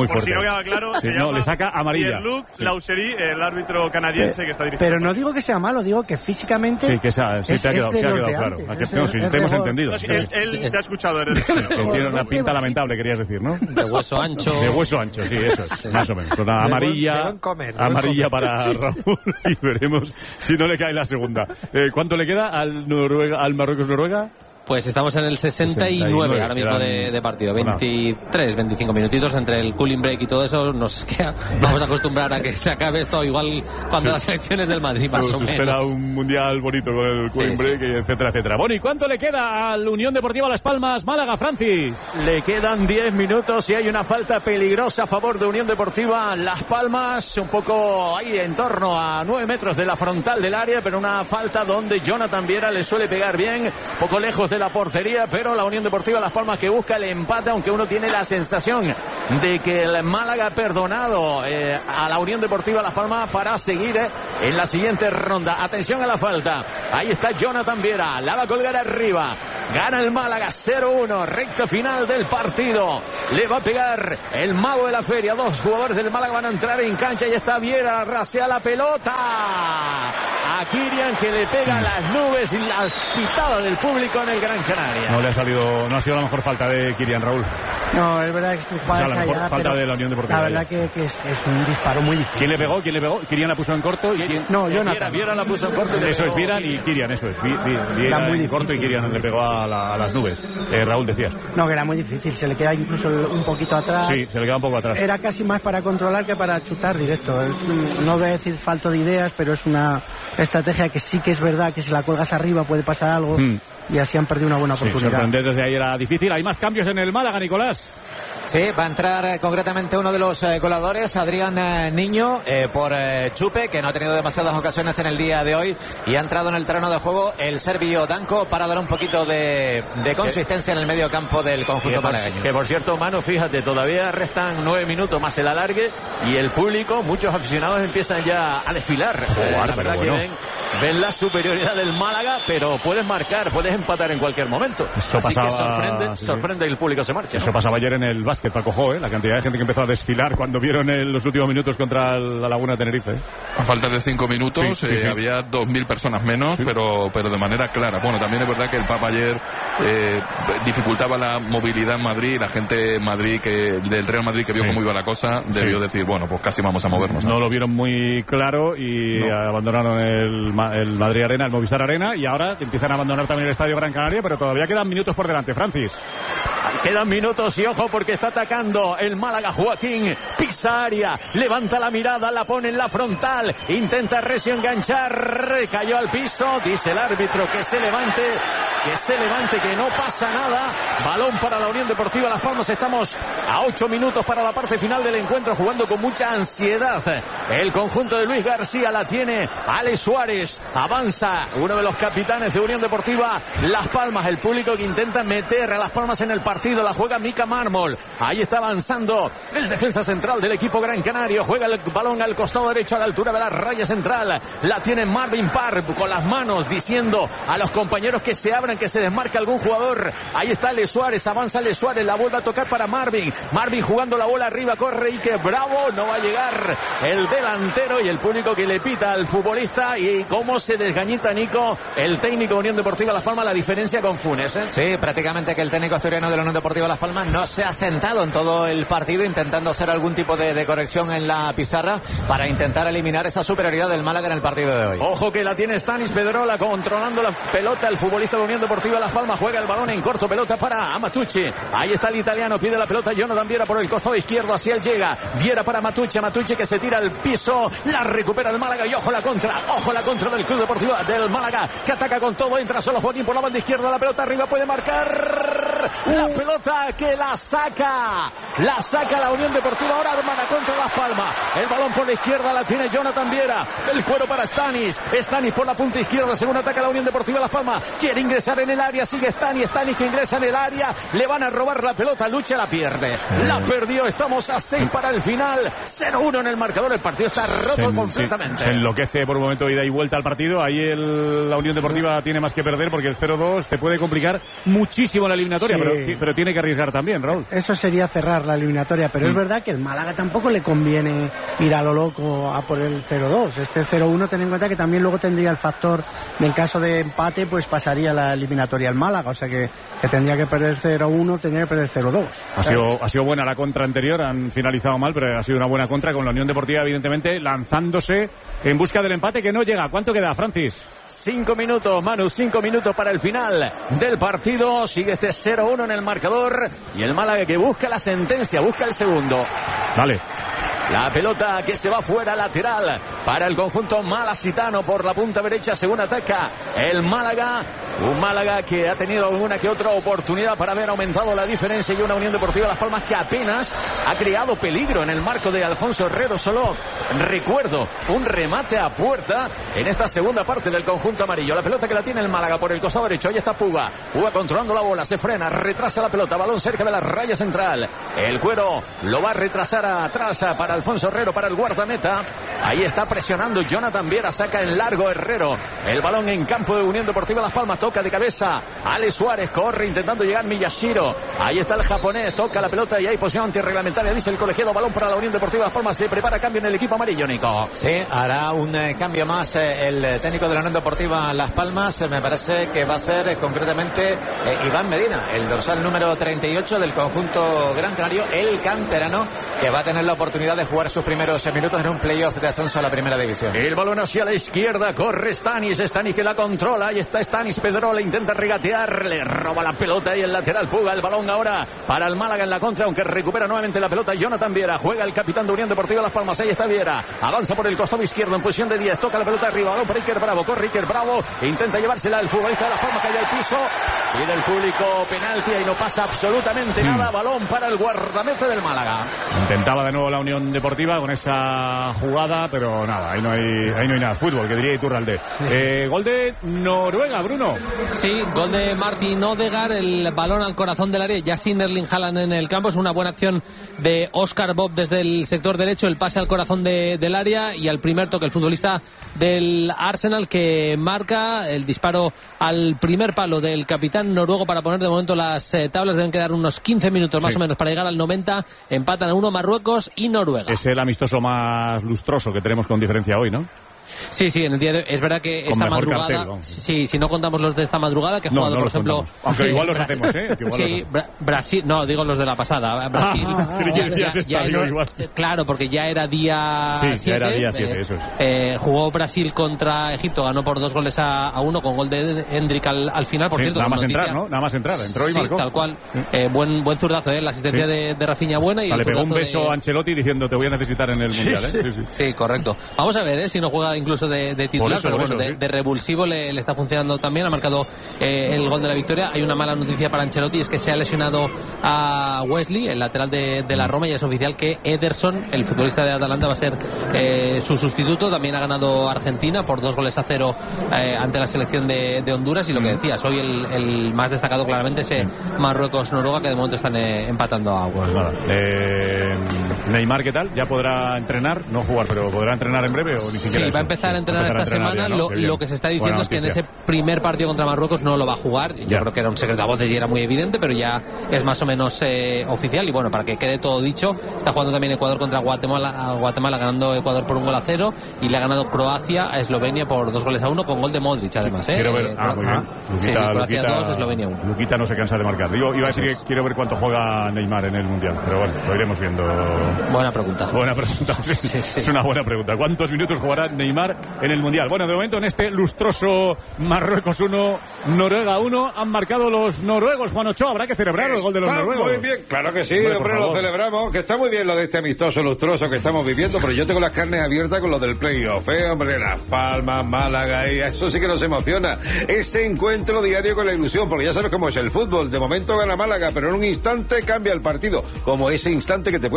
fuerte. Si no queda claro, sí, no, le saca amarilla. Pierre-Luc Laussery, el árbitro canadiense que está dirigiendo. Pero no digo que sea malo, digo que físicamente. Sí, que te ha quedado claro. Sí, te hemos entendido. Él te ha escuchado. Tiene una pinta lamentable, querías decir, ¿no? De hueso ancho. De hueso ancho, sí, eso es. Más o menos. Una amarilla para Raúl y veremos si no le cae la segunda. ¿Cuánto le queda al Marruecos-Noruega? Pues estamos en el 69 ahora mismo de partido. 23, 25 minutitos entre el cooling break y todo eso. Nos queda. Vamos a acostumbrar a que se acabe esto igual cuando las elecciones del Madrid, más o menos. Se espera un mundial bonito con el cooling break, etcétera, etcétera. Bueno, ¿y cuánto le queda al Unión Deportiva Las Palmas Málaga, Francis? Le quedan 10 minutos y hay una falta peligrosa a favor de Unión Deportiva Las Palmas. Un poco ahí en torno a 9 metros de la frontal del área, pero una falta donde Jonathan Viera le suele pegar bien, poco lejos de la portería, pero la Unión Deportiva Las Palmas que busca el empate, aunque uno tiene la sensación de que el Málaga ha perdonado a la Unión Deportiva Las Palmas para seguir en la siguiente ronda. Atención a la falta, ahí está Jonathan Viera, la va a colgar arriba, gana el Málaga 0-1, recta final del partido, le va a pegar el mago de la feria, 2 jugadores del Málaga van a entrar en cancha y está Viera, rasea la pelota a Kirian, que le pega las nubes y las pitadas del público en el Gran Canaria. No ha sido la mejor falta de Kirian, Raúl. No, es verdad que la mejor falta de la Unión Deportiva. La verdad que es un disparo muy difícil. ¿Quién le pegó? Kirian la puso en corto. No, Jonathan. Viera la puso en corto. Eso es, Viera y Kirian, eso es. Viera muy en corto y Kirian le pegó a las nubes. Raúl, decías. No, que era muy difícil. Se le queda incluso un poquito atrás. Sí, se le queda un poco atrás. Era casi más para controlar que para chutar directo. No voy a decir falto de ideas, pero es una estrategia que sí que es verdad que si la cuelgas arriba puede pasar algo. Y así han perdido una buena oportunidad. Sorprender desde ahí era difícil. Hay más cambios en el Málaga, Nicolás. Sí, va a entrar concretamente uno de los goleadores, Adrián Niño, por Chupe, que no ha tenido demasiadas ocasiones en el día de hoy, y ha entrado en el terreno de juego el serbio Danko para dar un poquito de consistencia en el medio campo del conjunto malagueño. Que por cierto, Manu, fíjate, todavía restan 9 minutos más el alargue y el público, muchos aficionados empiezan ya a desfilar. La verdad que ven la superioridad del Málaga, pero puedes marcar, puedes empatar en cualquier momento. Eso así pasaba, que sorprende y el público se marcha. Eso pasaba ayer en el básquet, Paco Jo, la cantidad de gente que empezó a desfilar cuando vieron los últimos minutos contra la Laguna de Tenerife. A falta de 5 minutos había 2.000 personas menos, pero de manera clara. Bueno, también es verdad que el Papa ayer dificultaba la movilidad en Madrid, la gente del Real Madrid que vio cómo iba la cosa, debió decir, bueno, pues casi vamos a movernos. No lo vieron muy claro y abandonaron el Madrid Arena, el Movistar Arena, y ahora empiezan a abandonar también el Estadio Gran Canaria, pero todavía quedan minutos por delante, Francis. Quedan minutos y ojo porque está atacando el Málaga. Joaquín pisa área, levanta la mirada, la pone en la frontal, intenta Recio enganchar, cayó al piso, dice el árbitro que se levante, que no pasa nada. Balón para la Unión Deportiva Las Palmas. Estamos a 8 minutos para la parte final del encuentro, jugando con mucha ansiedad. El conjunto de Luis García la tiene Alex Suárez, avanza uno de los capitanes de Unión Deportiva Las Palmas, el público que intenta meter a Las Palmas en el partido, la juega Mika Mármol, ahí está avanzando el defensa central del equipo gran canario, juega el balón al costado derecho a la altura de la raya central, la tiene Marvin Parr con las manos diciendo a los compañeros que se abran, que se desmarque algún jugador, ahí está Le Suárez, avanza Le Suárez, la vuelve a tocar para Marvin jugando la bola arriba, corre y que bravo, no va a llegar el delantero y el público que le pita al futbolista, y cómo se desgañita Nico, el técnico de Unión Deportiva Las Palmas, la diferencia con Funes, Sí, prácticamente que el técnico asturiano de la Unión Deportiva Las Palmas no se ha sentado en todo el partido, intentando hacer algún tipo de corrección en la pizarra para intentar eliminar esa superioridad del Málaga en el partido de hoy. Ojo que la tiene Stanis Pedrola controlando la pelota, el futbolista de Unión Deportiva Las Palmas juega el balón en corto, pelota para Amatucci, ahí está el italiano, pide la pelota Jonathan Viera por el costado izquierdo, hacia él llega Viera para Amatucci que se tira al piso, la recupera el Málaga y ojo la contra del Club Deportivo del Málaga, que ataca con todo, entra solo Joaquín por la banda izquierda, la pelota arriba, puede marcar la pelota que la saca la Unión Deportiva, ahora Armana contra Las Palmas, el balón por la izquierda la tiene Jonathan Viera, el cuero para Stanis por la punta izquierda, según ataca la Unión Deportiva Las Palmas, quiere ingresar en el área, sigue Stanis que ingresa en el área, le van a robar la pelota, lucha, la pierde, la perdió, estamos a 6 para el final, 0-1 en el marcador, el partido está roto completamente. Se enloquece por un momento ida y vuelta al partido, ahí la Unión Deportiva tiene más que perder porque el 0-2 te puede complicar muchísimo la eliminatoria, pero tiene que arriesgar también, Raúl. Eso sería cerrar la eliminatoria, pero es verdad que el Málaga tampoco le conviene ir a lo loco a por el 0-2. Este 0-1, ten en cuenta que también luego tendría el factor de, en caso de empate, pues pasaría la eliminatoria al Málaga, o sea que tendría que perder 0-1, tendría que perder 0-2. Ha sido buena la contra anterior, han finalizado mal, pero ha sido una buena contra con la Unión Deportiva, evidentemente, lanzándose en busca del empate que no llega. ¿Cuánto queda, Francis? 5 minutos, Manu, 5 minutos para el final del partido. Sigue este 0-1 en el marcador y el Málaga que busca la sentencia, busca el segundo. Dale. La pelota que se va fuera, lateral para el conjunto malacitano por la punta derecha según ataca el Málaga. Un Málaga que ha tenido alguna que otra oportunidad para haber aumentado la diferencia y una Unión Deportiva Las Palmas que apenas ha creado peligro en el marco de Alfonso Herrero. Solo recuerdo un remate a puerta en esta segunda parte del conjunto amarillo. La pelota que la tiene el Málaga por el costado derecho. Ahí está Puga. Puga controlando la bola, se frena, retrasa la pelota. Balón cerca de la raya central. El Cuero lo va a retrasar atrás para Alfonso Herrero, para el guardameta. Ahí está presionando Jonathan Viera, saca en largo Herrero. El balón en campo de Unión Deportiva Las Palmas. Toca de cabeza Ale Suárez, corre intentando llegar Miyashiro. Ahí está el japonés, toca la pelota y hay posición antirreglamentaria, dice el colegiado. Balón para la Unión Deportiva Las Palmas. Se prepara cambio en el equipo amarillo, Nico. Sí, hará un cambio más el técnico de la Unión Deportiva Las Palmas. Me parece que va a ser concretamente Iván Medina, el dorsal número 38 del conjunto Gran Canario, el canterano, que va a tener la oportunidad de jugar sus primeros minutos en un playoff de ascenso a la primera división. El balón hacia la izquierda, corre Stanis que la controla. Ahí está Stanis, Pedrola intenta regatear, le roba la pelota y el lateral Puga. El balón ahora para el Málaga en la contra, aunque recupera nuevamente la pelota Jonathan Viera. Juega el capitán de Unión Deportiva Las Palmas. Ahí está Viera, avanza por el costado izquierdo en posición de 10, toca la pelota arriba, balón para Iker Bravo, corre Iker Bravo, intenta llevársela al futbolista de Las Palmas, cae al piso y del público penalti y no pasa absolutamente nada. Balón para el guardameta del Málaga. Intentaba de nuevo la Unión Deportiva con esa jugada, pero nada, ahí no hay nada. Fútbol, que diría Iturralde. Gol de Noruega, Bruno. Sí, gol de Martin Odegaard, el balón al corazón del área, ya sin Erling Haaland en el campo. Es una buena acción de Oscar Bob desde el sector derecho, el pase al corazón del área y al primer toque el futbolista del Arsenal que marca el disparo al primer palo del capitán noruego para poner de momento las tablas. Deben quedar unos 15 minutos más o menos para llegar al 90. Empatan a 1 Marruecos y Noruega. Es el amistoso más lustroso que tenemos con diferencia hoy, ¿no? Sí, en el día de hoy. Es verdad que esta madrugada, cartel, sí, si no contamos los de esta madrugada, que ha jugado, por ejemplo... Contamos. Aunque igual los hacemos, ¿eh? Sí, Brasil, no, digo los de la pasada. Brasil. Claro, porque ya era día 7. Sí, ya era día 7, eso es. Jugó Brasil contra Egipto, ganó por 2-1 con gol de Hendrik al final, por cierto. Nada más entrar, ¿no? Nada más entrar, entró y marcó. Tal cual. Buen zurdazo, la asistencia de Rafinha buena. Y le pegó un beso a Ancelotti diciendo te voy a necesitar en el Mundial, ¿eh? Sí, correcto. Vamos a ver, si no juega incluso de titular, eso, pero bueno, de revulsivo le está funcionando también. Ha marcado el gol de la victoria. Hay una mala noticia para Ancelotti, es que se ha lesionado a Wesley, el lateral de la Roma, y es oficial que Ederson, el futbolista de Atalanta, va a ser su sustituto. También ha ganado Argentina por 2-0 ante la selección de Honduras, y lo que decías, hoy el más destacado claramente es Marruecos-Noruega, que de momento están empatando a aguas. Pues nada. Neymar, ¿qué tal? ¿Ya podrá entrenar? No jugar, pero ¿podrá entrenar en breve o ni siquiera? Sí, va a empezar a entrenar esta semana. ¿No? Lo que se está diciendo es que en ese primer partido contra Marruecos no lo va a jugar. Yo creo que era un secreto a voces y era muy evidente, pero ya es más o menos oficial. Y bueno, para que quede todo dicho, está jugando también Ecuador contra Guatemala, ganando Ecuador por 1-0, y le ha ganado Croacia a Eslovenia por 2-1 con gol de Modric, además. Quiero ver. Muy bien. Croacia 2, Eslovenia 1. Luquita no se cansa de marcar. Iba a decir que quiero ver cuánto juega Neymar en el Mundial, pero bueno, lo iremos viendo. Buena pregunta. Sí. Es una buena pregunta. ¿Cuántos minutos jugará Neymar en el Mundial? Bueno, de momento en este lustroso Marruecos 1, Noruega 1, han marcado los noruegos. Juan Ochoa, habrá que celebrar el gol de los noruegos. Muy bien, claro que sí, hombre, lo celebramos, que está muy bien lo de este amistoso lustroso que estamos viviendo, pero yo tengo las carnes abiertas con lo del playoff, hombre, Las Palmas, Málaga, y eso sí que nos emociona. Este encuentro diario con la ilusión, porque ya sabes cómo es el fútbol. De momento gana Málaga, pero en un instante cambia el partido, como ese instante que te puede cambiar la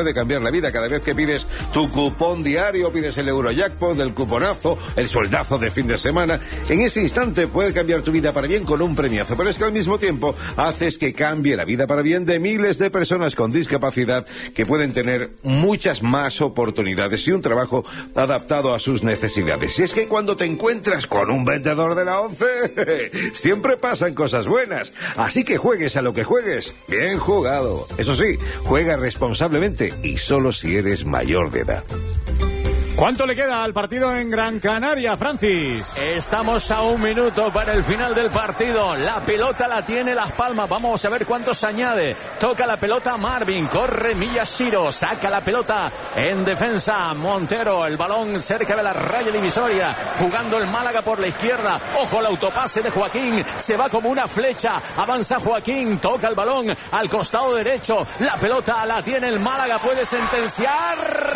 la vida cada vez que pides tu cupón diario, pides el Eurojackpot, el cuponazo, el sueldazo de fin de semana. En ese instante puede cambiar tu vida para bien con un premiazo, pero es que al mismo tiempo haces que cambie la vida para bien de miles de personas con discapacidad que pueden tener muchas más oportunidades y un trabajo adaptado a sus necesidades. Y es que cuando te encuentras con un vendedor de la ONCE, siempre pasan cosas buenas. Así que juegues a lo que juegues, bien jugado. Eso sí, juega responsablemente y solo si eres mayor de edad. ¿Cuánto le queda al partido en Gran Canaria, Francis? Estamos a 1 minuto para el final del partido. La pelota la tiene Las Palmas. Vamos a ver cuántos añade. Toca la pelota Marvin. Corre Miyashiro. Saca la pelota en defensa. Montero. El balón cerca de la raya divisoria. Jugando el Málaga por la izquierda. Ojo al autopase de Joaquín. Se va como una flecha. Avanza Joaquín. Toca el balón al costado derecho. La pelota la tiene el Málaga. Puede sentenciar.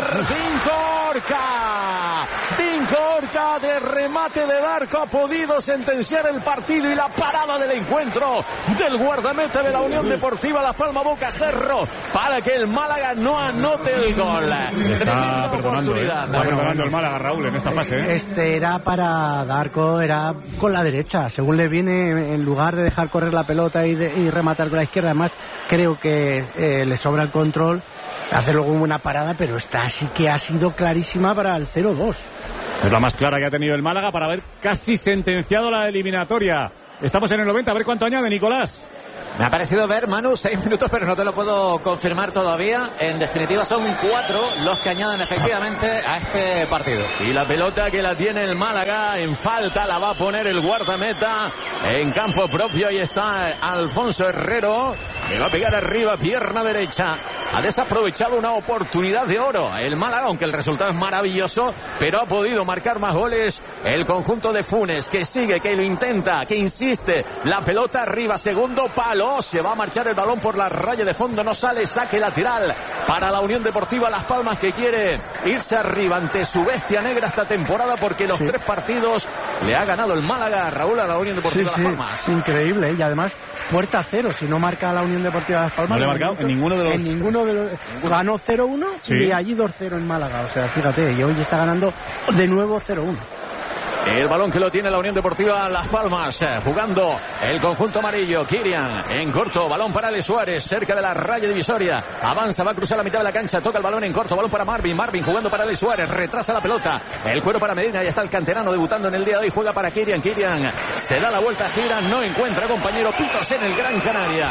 Dincorca de remate de Darko ha podido sentenciar el partido y la parada del encuentro del guardameta de la Unión Deportiva Las Palmas Bocacerro para que el Málaga no anote el gol. Está perdonando el Málaga, Raúl, en esta fase, ¿eh? Este era para Darko, era con la derecha, según le viene, en lugar de dejar correr la pelota y rematar con la izquierda. Además creo que le sobra el control, hace luego una parada, pero esta sí que ha sido clarísima para el 0-2. Es la más clara que ha tenido el Málaga para haber casi sentenciado la eliminatoria. Estamos en el 90, a ver cuánto añade, Nicolás. Me ha parecido ver, Manu, 6 minutos, pero no te lo puedo confirmar todavía. En definitiva son 4 los que añaden efectivamente a este partido. Y la pelota que la tiene el Málaga en falta la va a poner el guardameta en campo propio. Ahí está Alfonso Herrero, que va a pegar arriba, pierna derecha. Ha desaprovechado una oportunidad de oro el Málaga, aunque el resultado es maravilloso, pero ha podido marcar más goles el conjunto de Funes, que sigue, que lo intenta, que insiste. La pelota arriba, segundo palo. Se va a marchar el balón por la raya de fondo, no sale, saque lateral para la Unión Deportiva Las Palmas, que quiere irse arriba ante su bestia negra esta temporada, porque los 3 partidos le ha ganado el Málaga, Raúl, a la Unión Deportiva Las Palmas. Increíble, y además puerta cero, si no marca la Unión Deportiva Las Palmas. No le ha marcado en ninguno de los... Ganó 0-1 y allí 2-0 en Málaga, o sea, fíjate, y hoy está ganando de nuevo 0-1. El balón que lo tiene la Unión Deportiva Las Palmas, jugando el conjunto amarillo. Kirian en corto, balón para Ale Suárez, cerca de la raya divisoria. Avanza, va a cruzar la mitad de la cancha, toca el balón en corto, balón para Marvin jugando para Ale Suárez, retrasa la pelota. El cuero para Medina, ya está el canterano debutando en el día de hoy, juega para Kirian. Kirian se da la vuelta, gira, no encuentra compañero. Pitos en el Gran Canaria.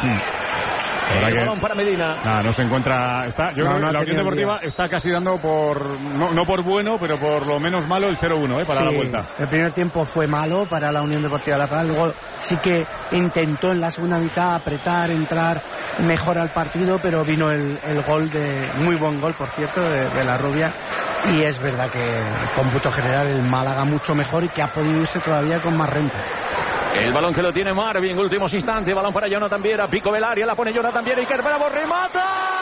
El balón para Medina. No se encuentra. Yo creo que la Unión Deportiva está casi dando por. No por bueno, pero por lo menos malo el 0-1 para la vuelta. El primer tiempo fue malo para la Unión Deportiva La Palma. Luego sí que intentó en la segunda mitad apretar, entrar mejor al partido, pero vino el gol muy buen gol, por cierto, de la Rubia. Y es verdad que en cómputo general el Málaga mucho mejor y que ha podido irse todavía con más renta. El balón que lo tiene Marvin, últimos instantes, balón para Jonathan Viera, pico del área, la pone Jonathan Viera y que bravo, remata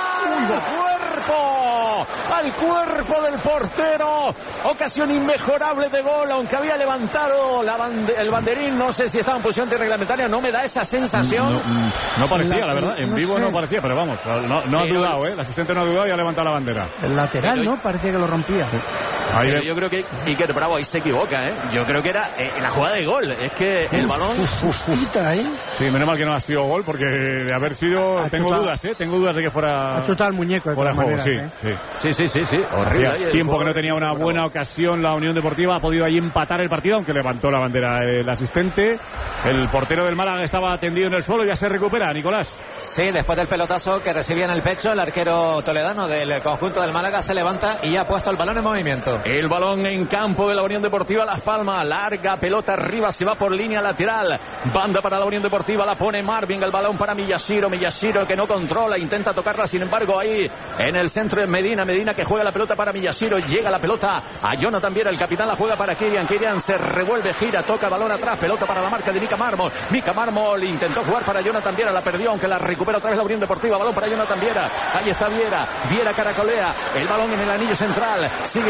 al cuerpo del portero. Ocasión inmejorable de gol, aunque había levantado el banderín. No sé si estaba en posición reglamentaria, no me da esa sensación. No parecía, la verdad, en vivo no parecía, pero vamos, no ha dudado, el asistente no ha dudado y ha levantado la bandera. El lateral, ¿no? Parecía que lo rompía. Sí. Pero yo creo que Iker Bravo ahí se equivoca, Yo creo que era la jugada de gol. Es que el balón... Sí, menos mal que no ha sido gol, porque de haber sido... Tengo dudas de que fuera... Ha chutado el muñeco. Fuera juego, sí. Horrible. Tiempo que no tenía una buena ocasión la Unión Deportiva. Ha podido ahí empatar el partido, aunque levantó la bandera el asistente. El portero del Málaga estaba tendido en el suelo, ya se recupera, Nicolás. Sí, después del pelotazo que recibía en el pecho, el arquero toledano del conjunto del Málaga se levanta y ha puesto el balón en movimiento. El balón en campo de la Unión Deportiva Las Palmas, larga pelota arriba, se va por línea lateral, banda para la Unión Deportiva, la pone Marvin, el balón para Miyashiro que no controla, intenta tocarla, sin embargo ahí en el centro de Medina que juega la pelota para Miyashiro, llega la pelota a Jonathan Viera, el capitán la juega para Kirian se revuelve, gira, toca balón atrás, pelota para la marca de Mika Mármol intentó jugar para Jonathan Viera, la perdió, aunque la recupera otra vez la Unión Deportiva, balón para Jonathan Viera, ahí está Viera caracolea, el balón en el anillo central, sigue Jonathan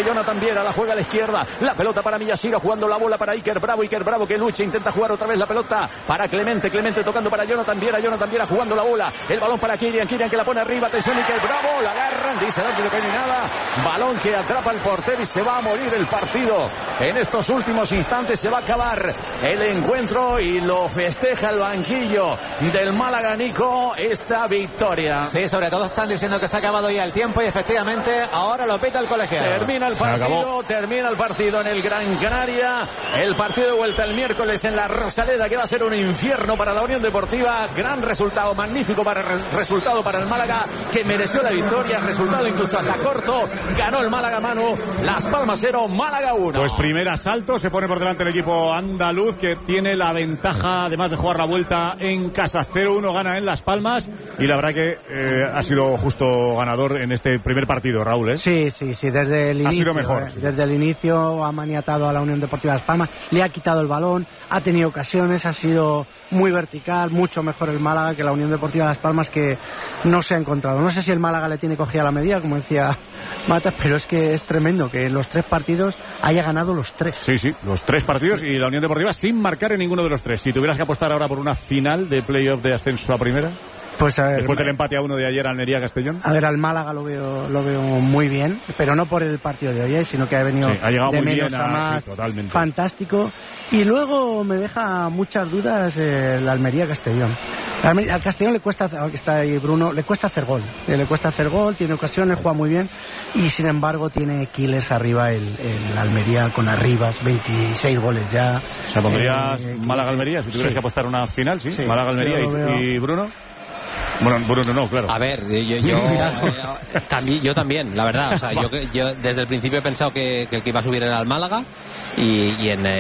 Viera, la juega a la izquierda, la pelota para Miyashiro, jugando la bola para Iker Bravo que lucha, intenta jugar otra vez la pelota para Clemente tocando para Jonathan Viera jugando la bola, el balón para Kylian que la pone arriba, atención Iker Bravo, la agarran, dice el árbitro que no hay nada, balón que atrapa al portero y se va a morir el partido. En estos últimos instantes se va a acabar el encuentro y lo festeja el banquillo del Málaga, Nico, esta victoria. Sí, sobre todo están diciendo que se ha acabado ya el tiempo y efectivamente ahora lo pita el colegiado. Termina el partido en el Gran Canaria, el partido de vuelta el miércoles en la Rosaleda, que va a ser un infierno para la Unión Deportiva. Gran resultado, magnífico resultado para el Málaga, que mereció la victoria, resultado incluso hasta corto, ganó el Málaga, Manu, Las Palmas 0, Málaga 1. Pues primer asalto, se pone por delante el equipo andaluz, que tiene la ventaja, además de jugar la vuelta en casa. 0-1 gana en Las Palmas, y la verdad que ha sido justo ganador en este primer partido, Raúl, ¿eh? Sí, desde el inicio. Ha sido mejor. Desde el inicio ha maniatado a la Unión Deportiva Las Palmas, le ha quitado el balón, ha tenido ocasiones, ha sido muy vertical, mucho mejor el Málaga que la Unión Deportiva Las Palmas, que no se ha encontrado. No sé si el Málaga le tiene cogida la medida, como decía Matas, pero es que es tremendo que en los 3 partidos haya ganado los 3. Sí, los 3 partidos y la Unión Deportiva sin marcar en ninguno de los 3. Si tuvieras que apostar ahora por una final de playoff de ascenso a primera, pues a ver, después del empate a 1 de ayer Almería-Castellón. A ver, al Málaga lo veo muy bien, pero no por el partido de hoy, sino que ha venido ha llegado de muy menos bien a más, totalmente. Fantástico. Y luego me deja muchas dudas el Almería-Castellón. Al Castellón le cuesta, está ahí Bruno, le cuesta hacer gol, tiene ocasiones, juega muy bien, y sin embargo tiene Quiles arriba el Almería con Arribas, 26 goles ya. O sea, pondrías Málaga-Almería si tuvieras que apostar una final, ¿sí? Málaga-Almería y Bruno. Bueno, Bruno no, claro. A ver, yo también, la verdad. O sea, yo desde el principio he pensado que el que iba a subir era el Málaga y en